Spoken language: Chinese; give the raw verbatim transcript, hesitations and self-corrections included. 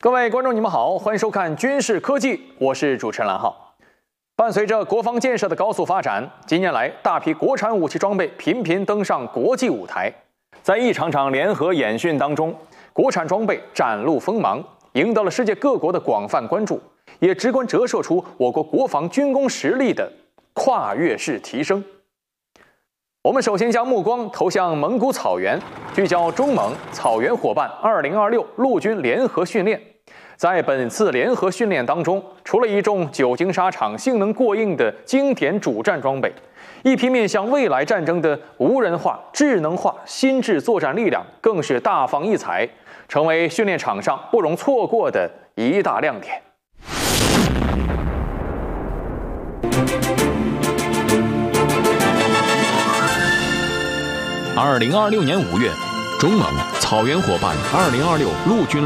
各位观众，你们好，欢迎收看《军事科技》，我是主持人蓝浩。伴随着国防建设的高速发展，近年来大批国产武器装备频频登上国际舞台。在一场场联合演训当中，国产装备展露锋芒，赢得了世界各国的广泛关注，也直观折射出我国国防军工实力的跨越式提升。我们首先将目光投向蒙古草原，聚焦中蒙草原伙伴二零二六陆军联合训练。在本次联合训练当中，除了一众久经沙场、性能过硬的经典主战装备，一批面向未来战争的无人化、智能化、新质作战力量更是大放异彩，成为训练场上不容错过的一大亮点。 二零二六年五月，中蒙草原伙伴二零二六陆军